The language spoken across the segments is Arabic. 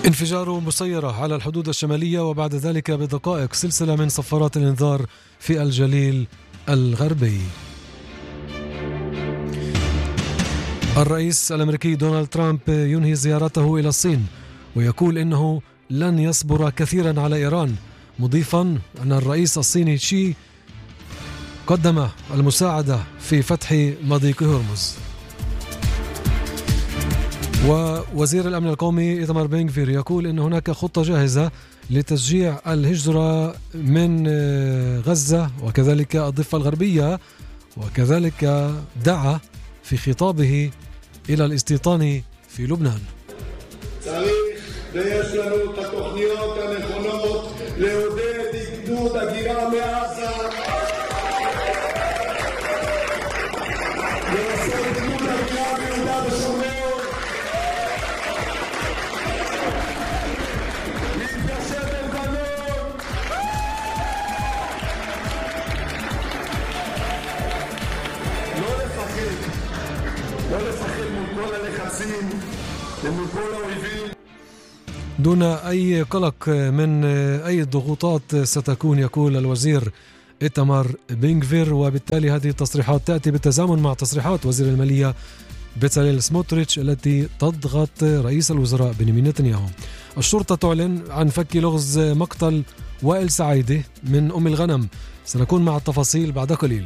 انفجار مسيرة على الحدود الشمالية، وبعد ذلك بدقائق سلسلة من صفارات الإنذار في الجليل الغربي. الرئيس الأمريكي دونالد ترامب ينهي زيارته إلى الصين ويقول إنه لن يصبر كثيرا على إيران، مضيفا أن الرئيس الصيني شي قدم المساعدة في فتح مضيق هرمز. ووزير الأمن القومي إيتمار بن غفير يقول إن هناك خطة جاهزة لتشجيع الهجرة من غزة وكذلك الضفة الغربية، وكذلك دعا في خطابه إلى الاستيطان في لبنان. ויש לנו את התוכניות הנכונות לעודד עידוד הגירה מעזה, לעשות עידוד הגירה ביהודה ושומרון, להתיישב בלבנון, לא לפחד מול כל הלחצים ומול כל האויבים. دون أي قلق من أي ضغوطات ستكون، يقول الوزير إيتمار بن غفير. وبالتالي هذه التصريحات تأتي بالتزامن مع تصريحات وزير المالية بيتساليل سموتريتش التي تضغط رئيس الوزراء بنيامين نتنياهو. الشرطة تعلن عن فك لغز مقتل وائل سعيدة من أم الغنم. سنكون مع التفاصيل بعد قليل.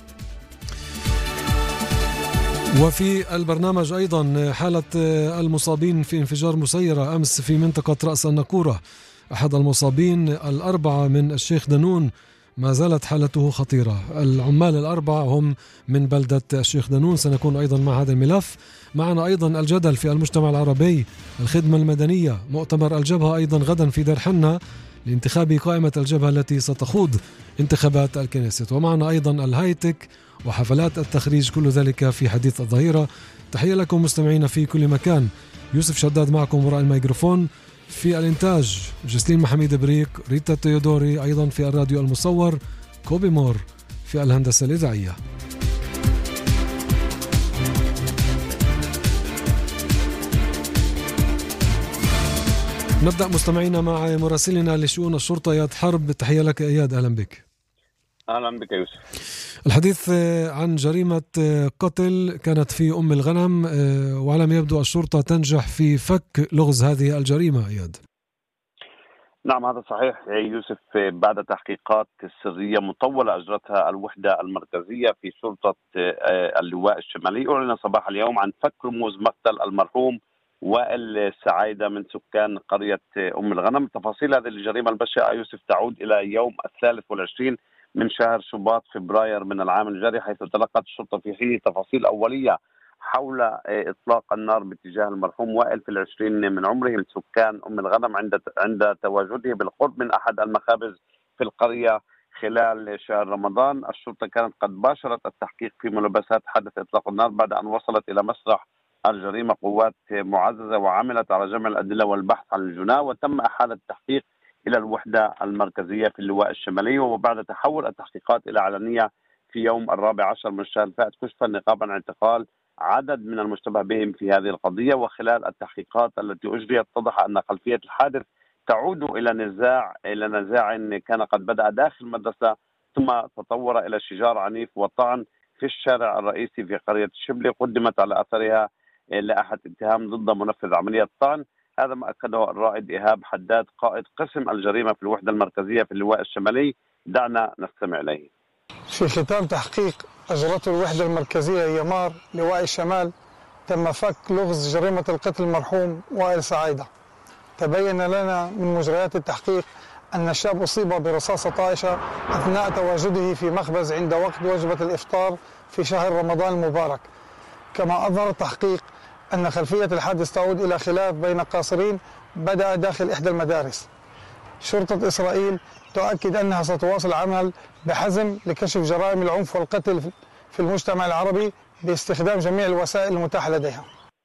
وفي البرنامج أيضا حالة المصابين في انفجار مسيرة أمس في منطقة رأس النقورة. أحد المصابين الأربعة من الشيخ دنون ما زالت حالته خطيرة. العمال الأربعة هم من بلدة الشيخ دنون. سنكون أيضا مع هذا الملف. معنا أيضا الجدل في المجتمع العربي، الخدمة المدنية، مؤتمر الجبهة أيضا غدا في دار حنة لانتخاب قائمة الجبهة التي ستخوض انتخابات الكنيست. ومعنا أيضا الهايتك وحفلات التخريج، كل ذلك في حديث الظهيرة. تحية لكم مستمعين في كل مكان. يوسف شداد معكم وراء الميكروفون، في الإنتاج جسلين محميد بريك، ريتا تيودوري أيضا في الراديو المصور، كوبي مور في الهندسة الإذاعية. نبدأ مستمعينا مع مراسلنا لشؤون الشرطة إياد حرب. تحية لك إياد، أهلا بك. أهلا بك يوسف. الحديث عن جريمة قتل كانت في أم الغنم، وعلى ما يبدو الشرطة تنجح في فك لغز هذه الجريمة. إياد. نعم هذا صحيح يوسف. بعد تحقيقات سرية مطولة أجرتها الوحدة المركزية في شرطة اللواء الشمالي، أعلن صباح اليوم عن فك رموز مقتل المرحوم وائل سعيدة من سكان قرية أم الغنم. تفاصيل هذه الجريمة البشعة يوسف تعود إلى يوم 23 من شهر شباط فبراير من العام الجاري، حيث تلقت الشرطة في حين تفاصيل أولية حول إطلاق النار باتجاه المرحوم وائل في 20 من عمره من سكان أم الغنم عند تواجده بالقرب من أحد المخابز في القرية خلال شهر رمضان. الشرطة كانت قد باشرت التحقيق في ملابسات حدث إطلاق النار بعد أن وصلت إلى مسرح الجريمة قوات معززة وعملت على جمع الأدلة والبحث عن الجناة، وتم إحالة التحقيق إلى الوحدة المركزية في اللواء الشمالي. وبعد تحول التحقيقات إلى علنية في يوم 14 من شهر فات كشف النقاب عن اعتقال عدد من المشتبه بهم في هذه القضية. وخلال التحقيقات التي أجريت اتضح أن خلفية الحادث تعود إلى نزاع كان قد بدأ داخل المدرسة ثم تطور إلى شجار عنيف وطعن في الشارع الرئيسي في قرية الشبلي، قدمت على أثرها لائحة اتهام ضد منفذ عملية طعن. هذا ما أكده الرائد إيهاب حداد قائد قسم الجريمة في الوحدة المركزية في اللواء الشمالي. دعنا نستمع إليه. في ختام تحقيق أجرته الوحدة المركزية يمار لواء الشمال تم فك لغز جريمة القتل المرحوم وائل سعيدة. تبين لنا من مجريات التحقيق أن الشاب أصيب برصاصة طائشة أثناء تواجده في مخبز عند وقت وجبة الإفطار في شهر رمضان المبارك. كما أظهر التحقيق أن خلفية الحادث تعود إلى خلاف بين قاصرين بدأ داخل إحدى المدارس. شرطة إسرائيل تؤكد أنها ستواصل عمل بحزم لكشف جرائم العنف والقتل في المجتمع العربي باستخدام جميع الوسائل المتاحة لديها.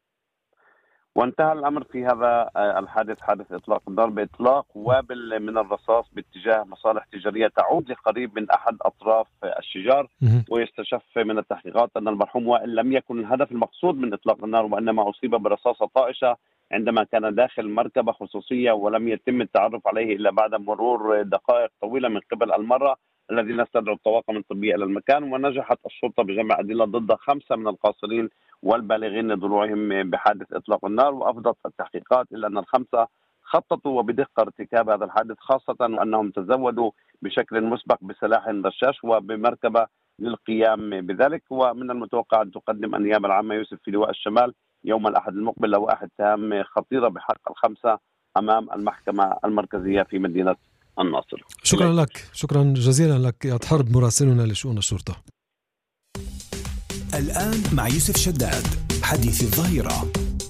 وانتهى الأمر في هذا الحادث، حادث إطلاق النار بإطلاق وابل من الرصاص باتجاه مصالح تجارية تعود لقريب من أحد أطراف الشجار. ويستشف من التحقيقات أن المرحوم وائل لم يكن الهدف المقصود من إطلاق النار، وإنما أصيب برصاصة طائشة عندما كان داخل مركبة خصوصية ولم يتم التعرف عليه إلا بعد مرور دقائق طويلة من قبل المرة الذين استدعوا الطواقم الطبية إلى المكان. ونجحت الشرطة بجمع أدلة ضد 5 من القاصرين والبالغين لضلوعهم بحادث إطلاق النار. وأفضت التحقيقات إلى أن ال5 خططوا وبدقة ارتكاب هذا الحادث، خاصة أنهم تزودوا بشكل مسبق بسلاح رشاش وبمركبة للقيام بذلك. ومن المتوقع أن تقدم النيابة العامة يوسف في لواء الشمال يوم الأحد المقبل لوائح اتهام خطيرة بحق ال5 أمام المحكمة المركزية في مدينة الناصر. شكرا لك، شكرا جزيلا لك يا حرب مراسلنا لشؤون الشرطة. الآن مع يوسف شداد حديث الظهيرة.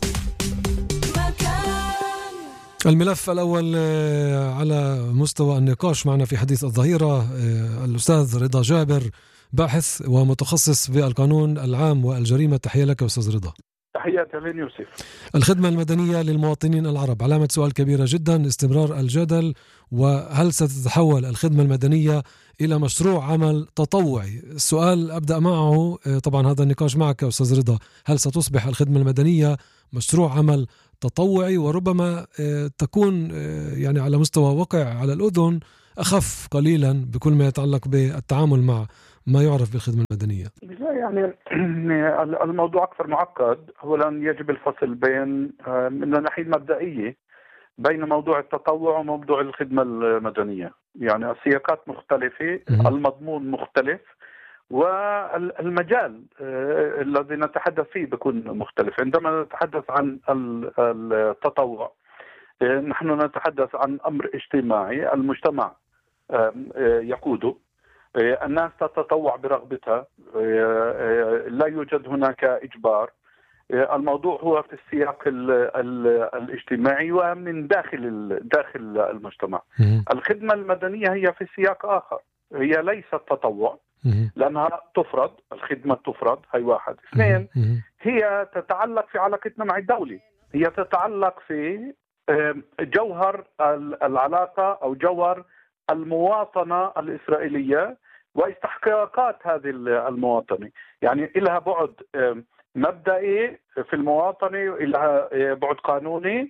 الملف الأول على مستوى النقاش معنا في حديث الظهيرة الأستاذ رضا جابر، باحث ومتخصص بالقانون العام والجريمة. تحية لك أستاذ رضا. تحياتي من يوسف. الخدمة المدنية للمواطنين العرب علامة سؤال كبيرة جدا، استمرار الجدل، وهل ستتحول الخدمة المدنية إلى مشروع عمل تطوعي؟ السؤال أبدأ معه، طبعا هذا النقاش معك أستاذ رضا، هل ستصبح الخدمة المدنية مشروع عمل تطوعي وربما تكون يعني على مستوى وقع على الأذن أخف قليلا بكل ما يتعلق بالتعامل مع ما يعرف بالخدمة المدنية؟ لا يعني الموضوع أكثر معقد. أولا يجب الفصل بين من الناحية المبدئية بين موضوع التطوع وموضوع الخدمة المدنية. يعني السياقات مختلفة، المضمون مختلف، والمجال الذي نتحدث فيه بيكون مختلف. عندما نتحدث عن التطوع نحن نتحدث عن أمر اجتماعي المجتمع يقوده، الناس تتطوع برغبتها، لا يوجد هناك إجبار. الموضوع هو في السياق الاجتماعي ومن داخل المجتمع. الخدمة المدنية هي في سياق آخر، هي ليست تطوع لأنها تفرض، الخدمة تفرض، هي واحد. اثنين، هي تتعلق في علاقتنا مع الدولة، هي تتعلق في جوهر العلاقة أو جوهر المواطنة الإسرائيلية واستحقاقات هذه المواطنة. يعني لها بعد مبدئي في المواطنة ولها بعد قانوني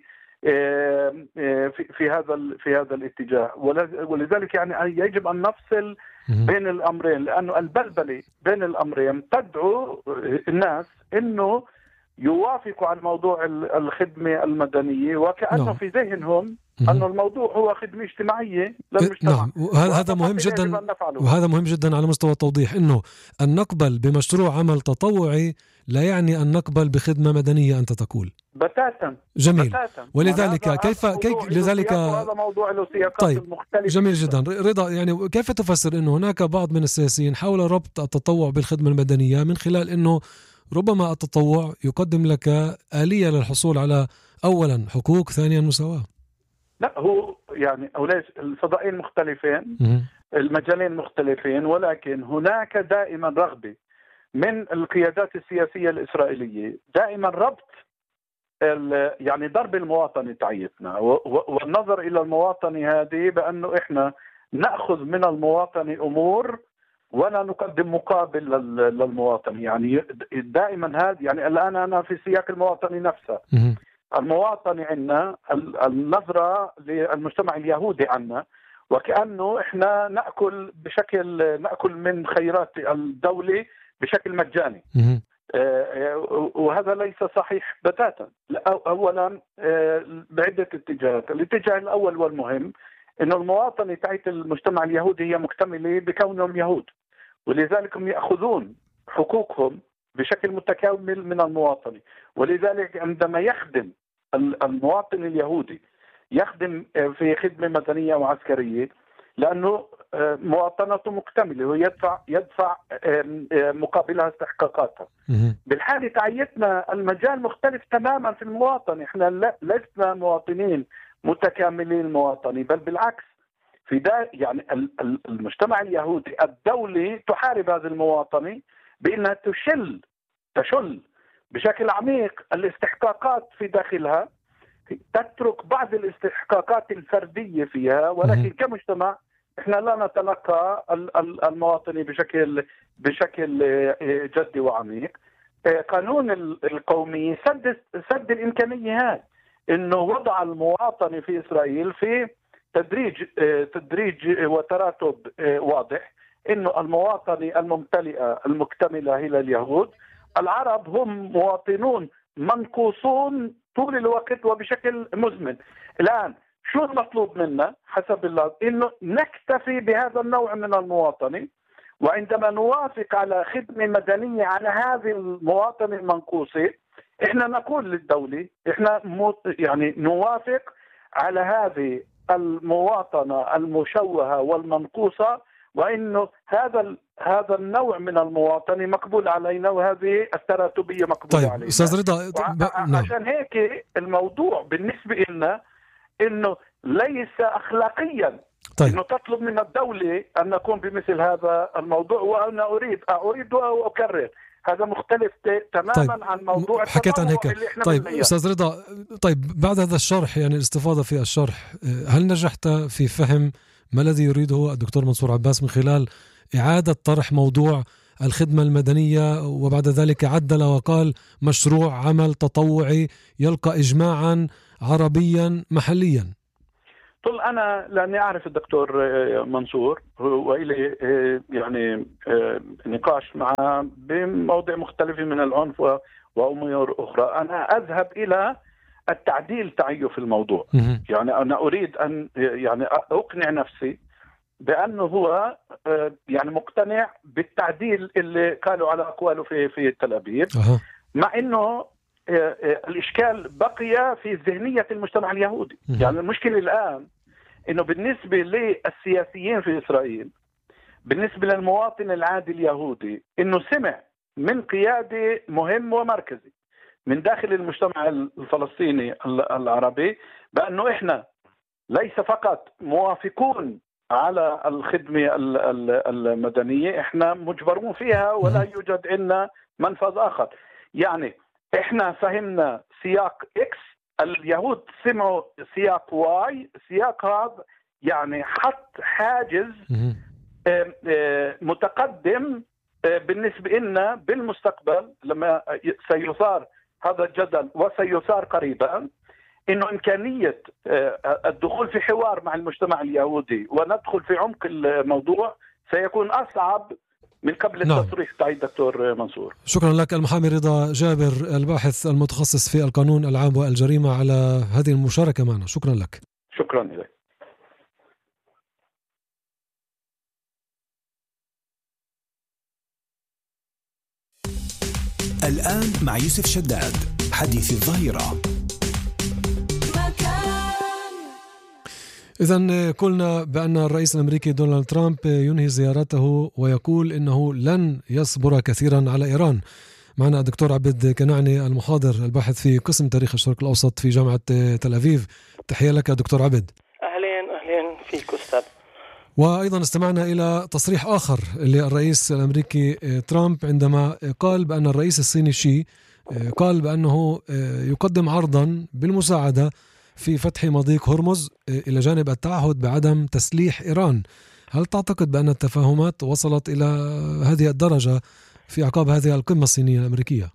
في هذا الاتجاه. ولذلك يعني يجب أن نفصل بين الأمرين، لأنه البلبلة بين الأمرين تدعو الناس إنه يوافقوا على موضوع الخدمة المدنية وكأنه في ذهنهم أن الموضوع هو خدمة اجتماعية للمجتمع. نعم، وهذا مهم جدا، وهذا مهم جدا على مستوى التوضيح، إنه أن نقبل بمشروع عمل تطوعي لا يعني أن نقبل بخدمة مدنية أنت تقول. بتاتا. جميل. بتاتا. ولذلك كيف لذلك هذا موضوع له سياقات طيب مختلفة. جميل جدا رضا. يعني كيف تفسر إنه هناك بعض من السياسيين حاول ربط التطوع بالخدمة المدنية من خلال إنه ربما التطوع يقدم لك آلية للحصول على أولا حقوق، ثانيا مساواة؟ لا، هو يعني أولاش الفضائين مختلفين، المجالين مختلفين، ولكن هناك دائما رغبة من القيادات السياسية الإسرائيلية دائما ربط يعني ضرب المواطنة تاعيتنا والنظر إلى المواطنة هذه بأنه إحنا نأخذ من المواطنة أمور ولا نقدم مقابل للمواطن. يعني دائما هذا، يعني الآن أنا في سياق المواطنة نفسه. المواطن عندنا النظرة للمجتمع اليهودي عنا وكأنه إحنا نأكل من خيرات الدولة بشكل مجاني. وهذا ليس صحيح بتاتا. أولا بعدة اتجاهات. الاتجاه الأول والمهم إن المواطنة تاعت المجتمع اليهودي هي مكتملة بكونهم يهود، ولذلك هم يأخذون حقوقهم بشكل متكامل من المواطنة. ولذلك عندما يخدم المواطن اليهودي يخدم في خدمة مدنية وعسكرية لأنه مواطنته مكتملة ويدفع مقابلها استحقاقاتها. بالحالة تعيتنا المجال مختلف تماما في المواطنة. احنا لسنا مواطنين متكاملين المواطنة، بل بالعكس. في ده يعني المجتمع اليهودي الدولة تحارب هذه المواطنة بأنها تشل بشكل عميق الاستحقاقات في داخلها، تترك بعض الاستحقاقات الفردية فيها، ولكن كمجتمع احنا لا نتلقى المواطنة بشكل جدي وعميق. قانون القومي سد الإمكانية هذه. إنه وضع المواطنة في إسرائيل في تدريج وتراتب واضح، إنه المواطنة الممتلئة المكتملة هي اليهود. العرب هم مواطنون منقوصون طول الوقت وبشكل مزمن. الآن شو المطلوب منا حسب الله؟ إنه نكتفي بهذا النوع من المواطنة، وعندما نوافق على خدمة مدنية على هذه المواطنة المنقوصة، إحنا نقول للدولة إحنا يعني نوافق على هذه المواطنة المشوهة والمنقوصة، وإنه هذا النوع من المواطنة مقبول علينا، وهذه التراتبية مقبولة علينا. أستاذ رضا، عشان هيك الموضوع بالنسبة لنا إنه ليس أخلاقيا إنه تطلب من الدولة أن نقوم بمثل هذا الموضوع. وأنا أريد وأكرر هذا مختلف تماما عن موضوع حكيت عن هيك. أستاذ رضا، بعد هذا الشرح، يعني الاستفاضة في الشرح، هل نجحت في فهم ما الذي يريده الدكتور منصور عباس من خلال إعادة طرح موضوع الخدمة المدنية، وبعد ذلك عدل وقال مشروع عمل تطوعي يلقى إجماعا عربيا محليا؟ طول أنا لأني أعرف الدكتور منصور وإلي يعني نقاش معه بموضوع مختلف من العنف وأمور أخرى، أنا أذهب إلى التعديل تعيه في الموضوع. يعني أنا أريد أن يعني أقنع نفسي بأنه هو يعني مقتنع بالتعديل اللي قالوا على أقواله في تل أبيب، مع أنه الإشكال بقي في ذهنية المجتمع اليهودي. يعني المشكلة الآن إنه بالنسبة للسياسيين في إسرائيل، بالنسبة للمواطن العادي اليهودي، إنه سمع من قيادة مهم ومركزي من داخل المجتمع الفلسطيني العربي بأنه إحنا ليس فقط موافقون على الخدمة المدنية، إحنا مجبرون فيها ولا يوجد عندنا منفذ آخر. يعني إحنا فهمنا سياق إكس، اليهود سمعوا سياق واي. سياق هذا يعني حط حاجز متقدم بالنسبة لنا بالمستقبل، لما سيثار هذا الجدل وسيثار قريبا، إنه إمكانية الدخول في حوار مع المجتمع اليهودي وندخل في عمق الموضوع سيكون أصعب من قبل التصريح تاع الدكتور منصور. شكرا لك المحامي رضا جابر، الباحث المتخصص في القانون العام والجريمة، على هذه المشاركة معنا. شكرا لك. شكرا لك. الآن مع يوسف شداد، حديث الظهيرة. إذن قلنا بأن الرئيس الأمريكي دونالد ترامب ينهي زيارته ويقول إنه لن يصبر كثيرا على إيران. معنا الدكتور عبد كنعني المحاضر الباحث في قسم تاريخ الشرق الأوسط في جامعة تل أبيب. تحية لك دكتور عبد. أهلين فيك أستاذ. وأيضا استمعنا إلى تصريح آخر للرئيس الأمريكي ترامب عندما قال بأن الرئيس الصيني شي قال بأنه يقدم عرضا بالمساعدة في فتح مضيق هرمز إلى جانب التعهد بعدم تسليح إيران. هل تعتقد بأن التفاهمات وصلت إلى هذه الدرجة في أعقاب هذه القمة الصينية الأمريكية؟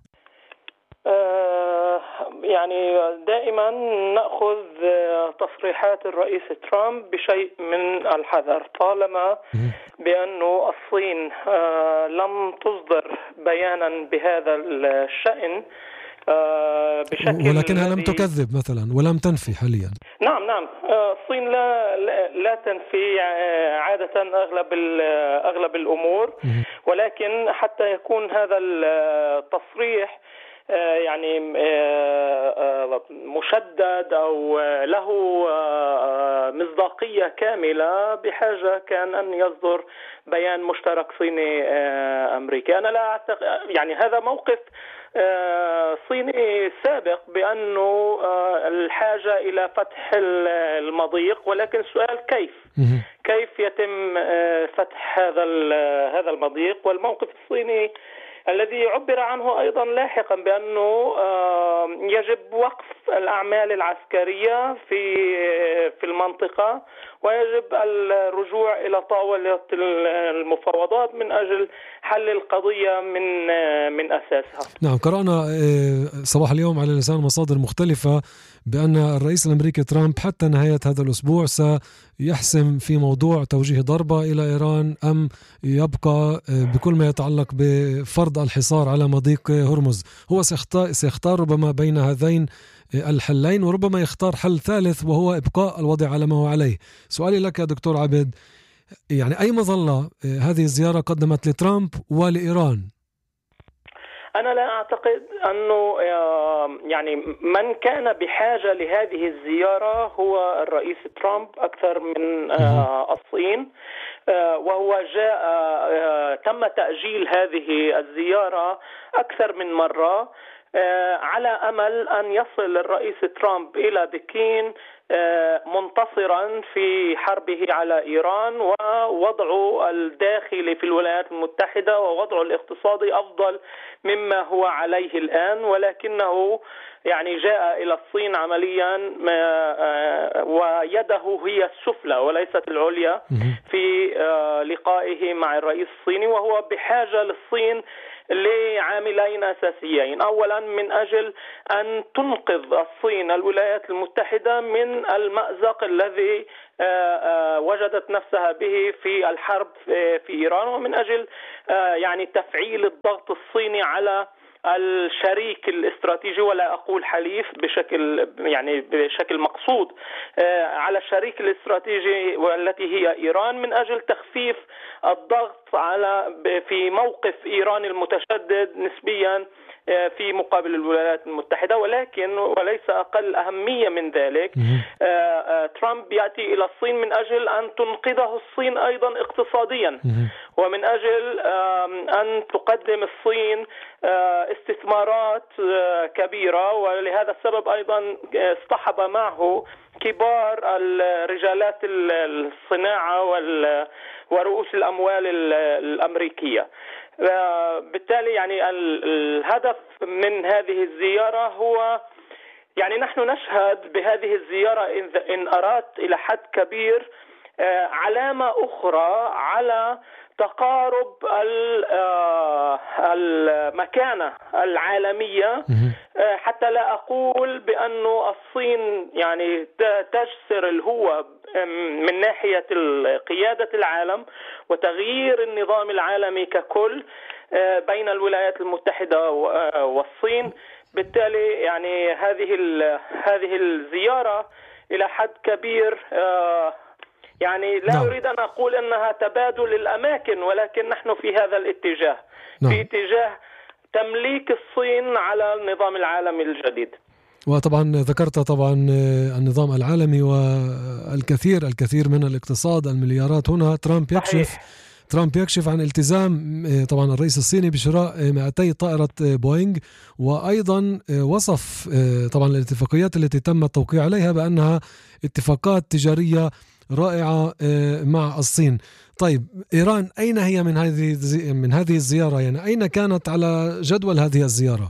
يعني دائما نأخذ تصريحات الرئيس ترامب بشيء من الحذر، طالما بأنه الصين لم تصدر بيانا بهذا الشأن بشكل، ولكنها لم تكذب مثلا ولم تنفي حاليا. نعم الصين لا تنفي عادة أغلب الأمور، ولكن حتى يكون هذا التصريح يعني مشدد أو له مصداقية كاملة، بحاجة كان أن يصدر بيان مشترك صيني أمريكي. أنا لا أعتقد يعني هذا موقف صيني سابق بأنه الحاجة إلى فتح المضيق، ولكن السؤال كيف يتم فتح هذا المضيق. والموقف الصيني الذي عبر عنه أيضا لاحقا بأنه يجب وقف الأعمال العسكرية في المنطقة، ويجب الرجوع إلى طاولة المفاوضات من أجل حل القضية من أساسها. نعم، قرأنا صباح اليوم على لسان مصادر مختلفة بأن الرئيس الأمريكي ترامب حتى نهاية هذا الأسبوع سيحسم في موضوع توجيه ضربة إلى إيران أم يبقى بكل ما يتعلق بفرض الحصار على مضيق هرمز. هو سيختار ربما بين هذين الحلين، وربما يختار حل ثالث وهو إبقاء الوضع على ما هو عليه. سؤالي لك يا دكتور عبد، يعني أي مظلة هذه الزيارة قدمت لترامب ولإيران؟ أنا لا أعتقد أنه يعني من كان بحاجة لهذه الزيارة هو الرئيس ترامب أكثر من الصين، وهو تم تأجيل هذه الزيارة أكثر من مرة على أمل أن يصل الرئيس ترامب إلى بكين منتصرا في حربه على إيران، ووضعه الداخلي في الولايات المتحدة ووضعه الاقتصادي أفضل مما هو عليه الآن. ولكنه يعني جاء إلى الصين عمليا ويده هي السفلى وليست العليا في لقائه مع الرئيس الصيني، وهو بحاجة للصين لعاملين أساسيين. أولا من أجل أن تنقذ الصين الولايات المتحدة من المأزق الذي وجدت نفسها به في الحرب في إيران، ومن أجل يعني تفعيل الضغط الصيني على الشريك الاستراتيجي، ولا أقول حليف بشكل مقصود، على الشريك الاستراتيجي والتي هي إيران، من أجل تخفيف الضغط في موقف إيران المتشدد نسبيا في مقابل الولايات المتحدة. ولكن وليس أقل أهمية من ذلك، ترامب يأتي إلى الصين من أجل أن تنقذه الصين أيضا اقتصاديا، ومن أجل أن تقدم الصين استثمارات كبيرة. ولهذا السبب أيضا اصطحب معه كبار الرجالات الصناعة ورؤوس الأموال الأمريكية. بالتالي يعني الهدف من هذه الزيارة هو يعني نحن نشهد بهذه الزيارة إن أردت إلى حد كبير علامة أخرى على تقارب المكانة العالمية، حتى لا أقول بأنه الصين يعني تجسر الهوة من ناحية قيادة العالم وتغيير النظام العالمي ككل بين الولايات المتحدة والصين. بالتالي يعني هذه الزيارة إلى حد كبير يعني لا أريد أن أقول أنها تبادل الأماكن، ولكن نحن في هذا الاتجاه، في اتجاه تمليك الصين على النظام العالمي الجديد. وطبعا ذكرت طبعا النظام العالمي والكثير من الاقتصاد، المليارات. هنا ترامب يكشف عن التزام طبعا الرئيس الصيني بشراء 200 طائرة بوينغ، وأيضا وصف طبعا الاتفاقيات التي تم التوقيع عليها بأنها اتفاقات تجارية رائعة مع الصين. طيب إيران أين هي من هذه الزيارة؟ يعني أين كانت على جدول هذه الزيارة؟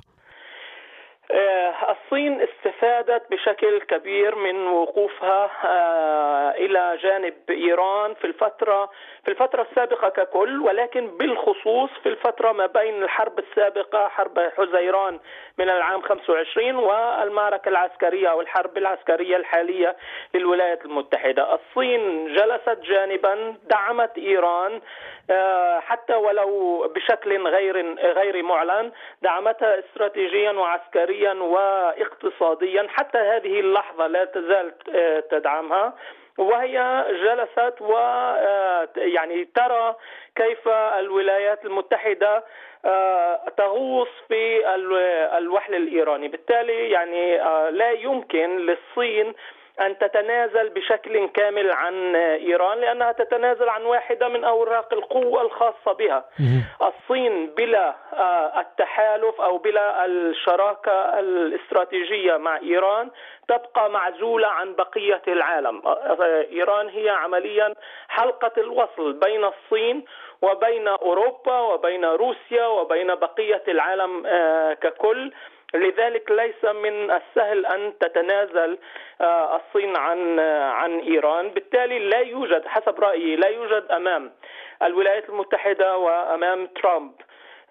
الصين استفادت بشكل كبير من وقوفها إلى جانب إيران في الفترة السابقة ككل، ولكن بالخصوص في الفترة ما بين الحرب السابقة، حرب حزيران من العام 25، والمعركة العسكرية أو الحرب العسكرية الحالية للولايات المتحدة. الصين جلست جانبا، دعمت إيران حتى ولو بشكل غير معلن، دعمتها استراتيجيا وعسكريا واقتصاديا، حتى هذه اللحظة لا تزال تدعمها، وهي جلست يعني ترى كيف الولايات المتحدة تغوص في الوحل الإيراني. بالتالي يعني لا يمكن للصين أن تتنازل بشكل كامل عن إيران، لأنها تتنازل عن واحدة من أوراق القوة الخاصة بها. الصين بلا التحالف أو بلا الشراكة الاستراتيجية مع إيران تبقى معزولة عن بقية العالم. إيران هي عمليا حلقة الوصل بين الصين وبين أوروبا وبين روسيا وبين بقية العالم ككل. لذلك ليس من السهل أن تتنازل الصين عن إيران. بالتالي لا يوجد، حسب رأيي، لا يوجد أمام الولايات المتحدة وأمام ترامب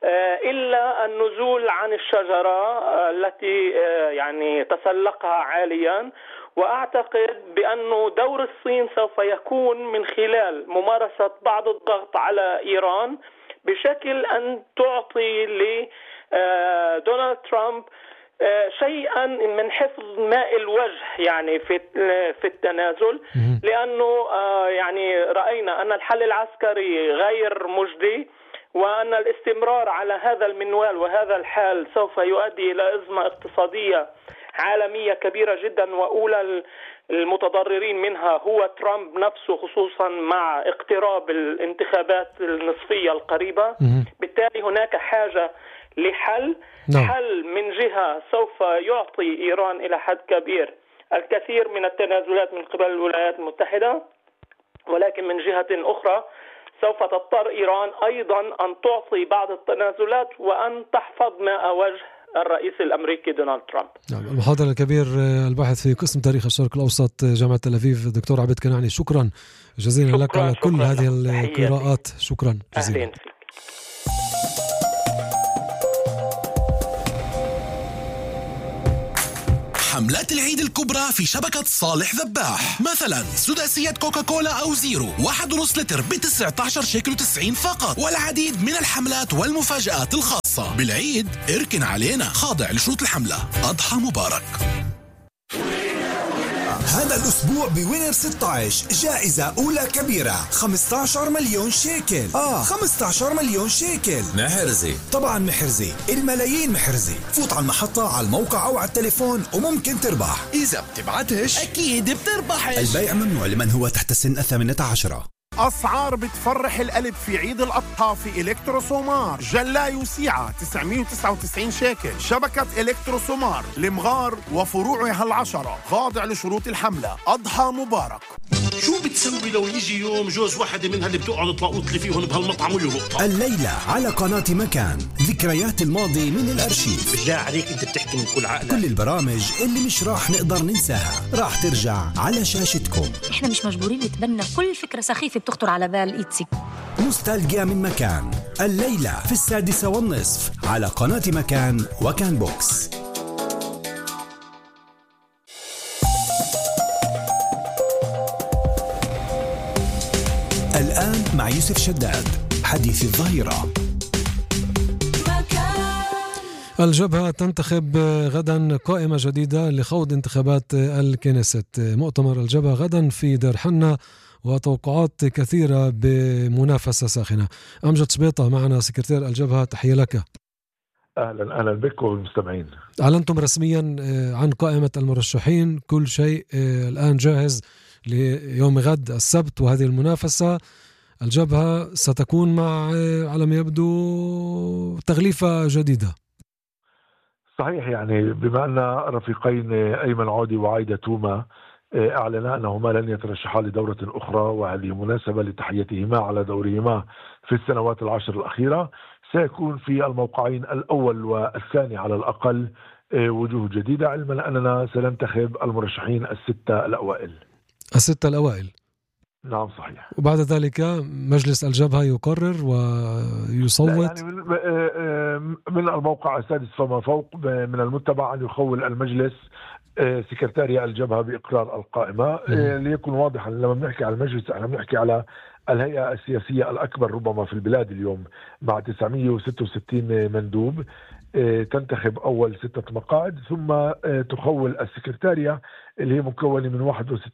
إلا النزول عن الشجرة التي يعني تسلقها عاليا. وأعتقد بأنه دور الصين سوف يكون من خلال ممارسة بعض الضغط على إيران بشكل أن تعطي لدونالد ترامب شيئا من حفظ ماء الوجه يعني في التنازل، لأنه يعني رأينا أن الحل العسكري غير مجدي، وأن الاستمرار على هذا المنوال وهذا الحال سوف يؤدي إلى أزمة اقتصادية عالمية كبيرة جدا، وأولى المتضررين منها هو ترامب نفسه، خصوصا مع اقتراب الانتخابات النصفية القريبة. بالتالي هناك حاجة لحل. حل من جهة سوف يعطي إيران إلى حد كبير الكثير من التنازلات من قبل الولايات المتحدة، ولكن من جهة أخرى سوف تضطر إيران أيضا أن تعطي بعض التنازلات وأن تحفظ ماء وجه الرئيس الأمريكي دونالد ترامب. المحاضر الكبير الباحث في قسم تاريخ الشرق الأوسط جامعة تل أبيب دكتور عبيد كنعاني، شكرا جزيلا لك على كل هذه القراءات. شكرا جزيلا. حملات العيد الكبرى في شبكة صالح ذباح، مثلا سداسية كوكاكولا أو زيرو 1.5 لتر ب19 شيكل 90 فقط، والعديد من الحملات والمفاجآت الخاصة بالعيد. اركن علينا، خاضع لشروط الحملة. أضحى مبارك. هذا الأسبوع بوينر 16 جائزة أولى كبيرة 15 مليون شيكل. 15 مليون شيكل. محرزي، طبعا محرزي، الملايين محرزي. فوت على المحطة، على الموقع أو على التليفون وممكن تربح. إذا بتبعتش أكيد بتربحش. البيع ممنوع لمن هو تحت سن 18. أسعار بتفرح القلب في عيد الأضحى في إلكتروسومار. جلاي وسيعة 999 شيكل. شبكة إلكتروسومار لمغار وفروعها 10 خاضع لشروط الحملة. أضحى مبارك. شو بتسوي لو يجي يوم جوز واحدة منها اللي بتقعد تلاقوط لي فيهم بهالمطعم ويهبطها؟ الليلة على قناة مكان، ذكريات الماضي من الأرشيف. بالله عليك أنت بتحكي من كل عقلك. كل البرامج اللي مش راح نقدر ننساها راح ترجع على شاشتكم. احنا مش مجبورين نتبنى كل فكرة سخيفة بتخطر على بال إيتسي. نوستالجيا من مكان، الليلة في 6:30 على قناة مكان وكان بوكس. الآن مع يوسف شداد، حديث الظهيرة. الجبهة تنتخب غدا قائمة جديدة لخوض انتخابات الكنيست. مؤتمر الجبهة غدا في دير حنة وتوقعات كثيرة بمنافسة ساخنة. أمجد شبيطة معنا سكرتير الجبهة، تحية لك. أهلا بك والمستمعين. أعلنتم رسميا عن قائمة المرشحين، كل شيء الآن جاهز ليوم غد السبت وهذه المنافسة. الجبهة ستكون مع على ما يبدو تغليفة جديدة. صحيح، يعني بما أن رفيقين أيمن عودي وعايدة توما أعلنا أنهما لن يترشحا لدورة أخرى، وهذه مناسبة لتحيتهما على دورهما في السنوات 10 الأخيرة. سيكون في الموقعين الأول والثاني على الأقل وجوه جديدة، علما أننا سننتخب المرشحين 6 الأوائل. 6 الأوائل، نعم صحيح. وبعد ذلك مجلس الجبهة يقرر ويصوت. يعني من الموقع السادس فما فوق من المتبع أن يخول المجلس سكرتاريا الجبهة بإقرار القائمة. ليكون واضحا، لما بنحكي على المجلس احنا بنحكي على الهيئة السياسية الأكبر ربما في البلاد اليوم، مع 966 مندوب. تنتخب أول 6 مقاعد، ثم تخول السكرتاريا اللي هي مكونة من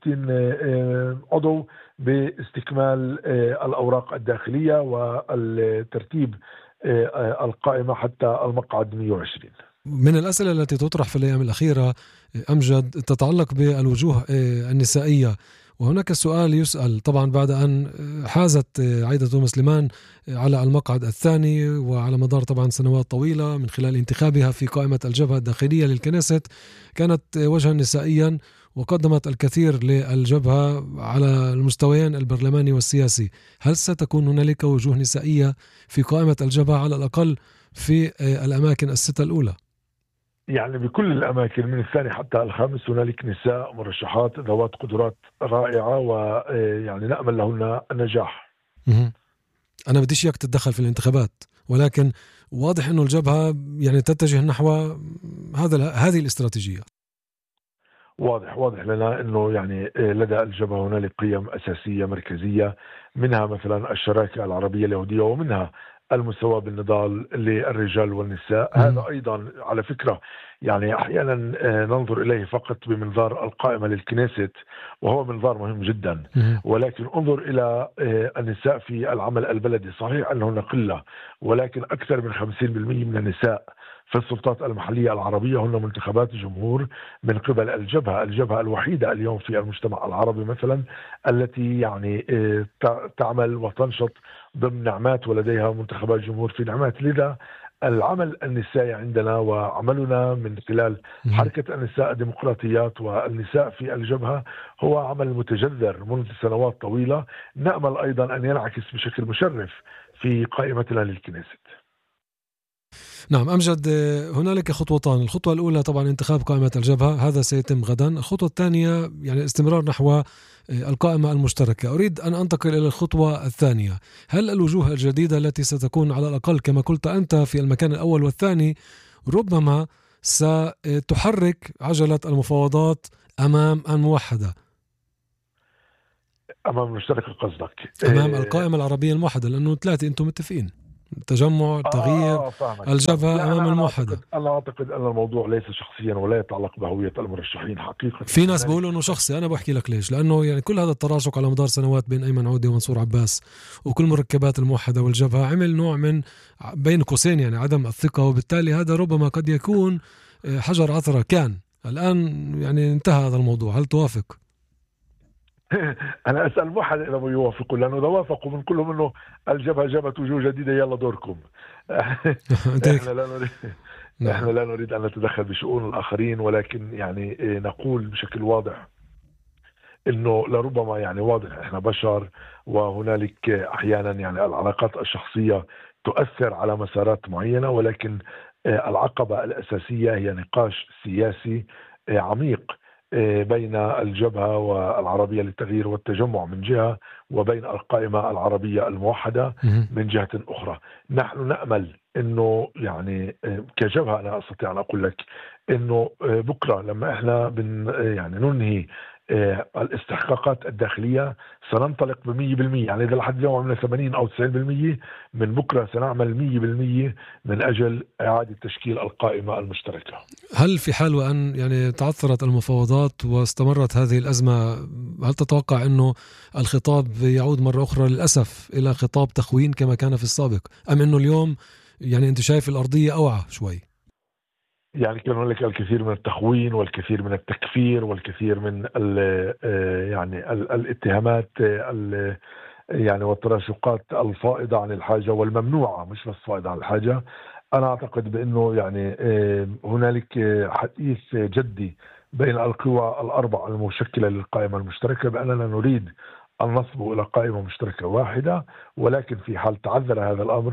61 عضو باستكمال الأوراق الداخلية والترتيب القائمة حتى المقعد 120. من الأسئلة التي تطرح في الأيام الأخيرة أمجد تتعلق بالوجوه النسائية، وهناك سؤال يسأل طبعا بعد أن حازت عايدة توما سليمان على المقعد الثاني، وعلى مدار طبعا سنوات طويلة من خلال انتخابها في قائمة الجبهة الداخلية للكنيست كانت وجها نسائيا وقدمت الكثير للجبهة على المستويين البرلماني والسياسي. هل ستكون هنالك وجوه نسائية في قائمة الجبهة على الأقل في الأماكن 6 الأولى؟ يعني بكل الأماكن من الثاني حتى الخامس هنالك نساء مرشحات ذوات قدرات رائعة، ويعني نأمل لهن النجاح. أنا بديش إياك تتدخل في الانتخابات، ولكن واضح أنه الجبهة يعني تتجه نحو هذه الاستراتيجية. واضح لنا أنه يعني لدى الجبهة هنالك قيم أساسية مركزية، منها مثلا الشراكة العربية اليهودية، ومنها المساواة بالنضال للرجال والنساء. هذا أيضا على فكرة يعني أحيانا ننظر إليه فقط بمنظار القائمة للكنيست، وهو منظار مهم جدا، ولكن انظر إلى النساء في العمل البلدي. صحيح أنهن قلة، ولكن أكثر من 50% من النساء في السلطات المحلية العربية هن منتخبات جمهور من قبل الجبهة الوحيدة اليوم في المجتمع العربي مثلا التي يعني تعمل وتنشط ضمن نعمات، ولديها منتخبات جمهور في نعمات. لذا العمل النسائي عندنا وعملنا من خلال حركة النساء الديمقراطيات والنساء في الجبهة هو عمل متجذر منذ سنوات طويلة، نأمل أيضا أن ينعكس بشكل مشرف في قائمتنا للكنيست. نعم أمجد، هنالك خطوتان. الخطوة الأولى طبعا انتخاب قائمة الجبهة، هذا سيتم غدا. الخطوة الثانية يعني استمرار نحو القائمة المشتركة. أريد أن أنتقل إلى الخطوة الثانية. هل الوجوه الجديدة التي ستكون على الأقل كما قلت أنت في المكان الأول والثاني ربما ستحرك عجلة المفاوضات أمام الموحدة، أمام المشتركة قصدك؟ أمام القائمة العربية الموحدة، لأنه 3 أنتم متفقين، تجمع، تغيير، الجبهة أمام الموحدة. أنا أعتقد أن الموضوع ليس شخصيا ولا يتعلق بهوية المرشحين حقيقة. في ناس بيقولوا أنه شخصي، أنا بحكي لك ليش. لأنه يعني كل هذا التراشق على مدار سنوات بين أيمن عودة ومنصور عباس وكل مركبات الموحدة والجبهة عمل نوع من بين قوسين يعني عدم الثقة، وبالتالي هذا ربما قد يكون حجر عثرة. كان الآن يعني انتهى هذا الموضوع، هل توافق؟ أنا أسأل موحد إذا ما يوافقوا، لأنه إذا وافقوا من كلهم إنه الجبهة جابت وجوه جديدة يلا دوركم. إحنا لا نريد أن نتدخل بشؤون الآخرين، ولكن يعني نقول بشكل واضح إنه لربما يعني واضح إحنا بشر، وهنالك أحيانا يعني العلاقات الشخصية تؤثر على مسارات معينة، ولكن العقبة الأساسية هي نقاش سياسي عميق بين الجبهة والعربية للتغيير والتجمع من جهة، وبين القائمة العربية الموحدة من جهة أخرى. نحن نأمل أنه يعني كجبهة أنا أستطيع أن أقول لك أنه بكرة لما إحنا يعني ننهي الاستحقاقات الداخلية سننطلق ب100%. يعني إذا لحد اليوم عملنا 80 أو 90%، من بكرة سنعمل 100% من أجل إعادة تشكيل القائمة المشتركة. هل في حال وأن يعني تعثرت المفاوضات واستمرت هذه الأزمة، هل تتوقع أنه الخطاب يعود مرة أخرى للأسف إلى خطاب تخوين كما كان في السابق، أم أنه اليوم يعني أنت شايف الأرضية أوعى شوي؟ يعني كان هناك الكثير من التخوين والكثير من التكفير والكثير من يعني الاتهامات يعني والتراشقات الفائضة عن الحاجة والممنوعة، مش بس فائضة عن الحاجة. أنا أعتقد بأنه يعني هنالك حديث جدي بين القوى الأربع المشكلة للقائمة المشتركة بأننا نريد أن نصبوا إلى قائمة مشتركة واحدة، ولكن في حال تعذر هذا الأمر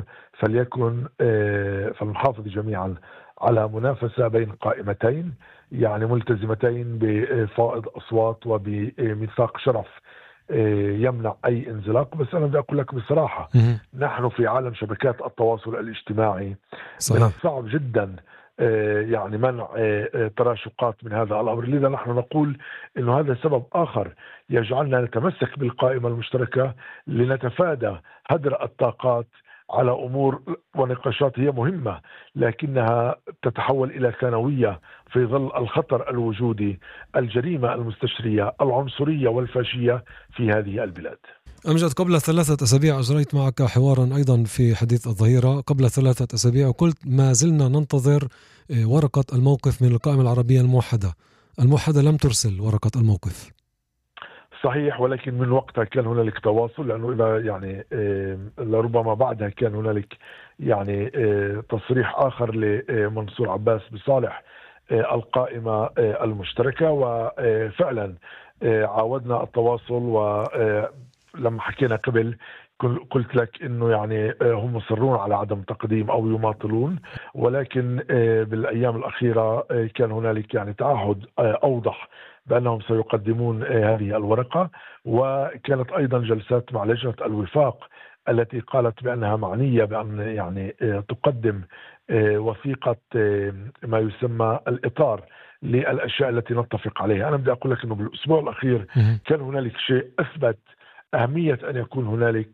فلنحافظ جميعا على منافسة بين قائمتين يعني ملتزمتين بفائض أصوات وبميثاق شرف يمنع أي انزلاق. بس أنا بدي أقول لك بصراحة نحن في عالم شبكات التواصل الاجتماعي صحيح. من الصعب جدا يعني منع تراشقات من هذا الأمر. لذا نحن نقول إنه هذا سبب آخر يجعلنا نتمسك بالقائمة المشتركة لنتفادى هدر الطاقات على أمور ونقاشات هي مهمة لكنها تتحول إلى ثانوية في ظل الخطر الوجودي، الجريمة المستشرية، العنصرية والفاشية في هذه البلاد. أمجد، قبل 3 أسابيع أجريت معك حوارا أيضا في حديث الظهيرة، قبل 3 أسابيع، وقلت ما زلنا ننتظر ورقة الموقف من القائمة العربية الموحدة لم ترسل ورقة الموقف. صحيح، ولكن من وقتها كان هنالك تواصل، لأنه إذا يعني لربما بعدها كان هنالك يعني تصريح آخر لمنصور عباس بصالح القائمة المشتركة، وفعلا عاودنا التواصل. ولما حكينا قبل قلت لك إنه يعني هم مصرون على عدم تقديم أو يماطلون، ولكن بالأيام الأخيرة كان هنالك يعني تعهد أوضح بأنهم سيقدمون هذه الورقة. وكانت أيضا جلسات مع لجنة الوفاق التي قالت بأنها معنية بأن يعني تقدم وثيقة ما يسمى الإطار للأشياء التي نتفق عليها. أنا بدي أقول لك أنه بالأسبوع الأخير كان هنالك شيء أثبت أهمية أن يكون هنالك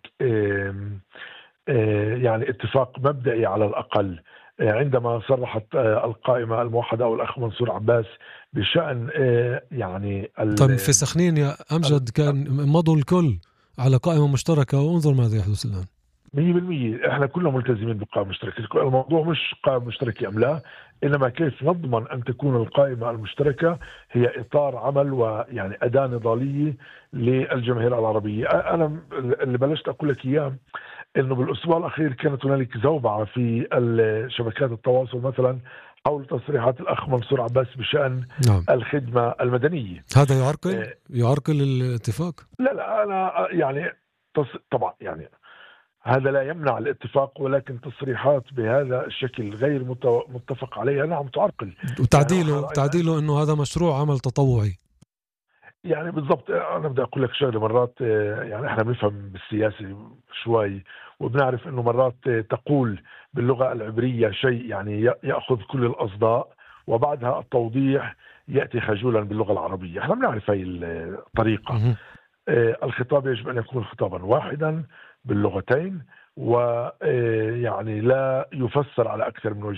يعني اتفاق مبدئي على الأقل، عندما صرحت القائمة الموحدة أو الأخ منصور عباس بشأن يعني طيب في سخنين يا أمجد كان مضوا الكل على قائمة مشتركة، وانظر ماذا يحدث الآن. 100% احنا كلنا ملتزمين بقائمة مشتركة. الموضوع مش قائمة مشتركة أم لا، إنما كيف نضمن أن تكون القائمة المشتركة هي إطار عمل ويعني أداة نضالية للجماهير العربية. أنا اللي بلشت أقول لك إياه إنه بالأسبوع الأخير كانت هنالك زوبعة في شبكات التواصل مثلا حول تصريحات الأخ منصور عباس بشأن الخدمة المدنية. هذا يعرقل الاتفاق؟ لا أنا يعني طبعا يعني هذا لا يمنع الاتفاق، ولكن تصريحات بهذا الشكل غير متفق عليها نعم تعرقل. تعديله انه هذا مشروع عمل تطوعي. يعني بالضبط. انا بدي اقول لك شغله، مرات يعني احنا بنفهم بالسياسه شوي وبنعرف انه مرات تقول باللغه العبريه شيء يعني ياخذ كل الاصداء وبعدها التوضيح ياتي خجولا باللغه العربيه. احنا بنعرف هاي الطريقه. الخطاب يجب ان يكون خطابا واحدا باللغتين، ويعني لا يفسر على اكثر من وجه.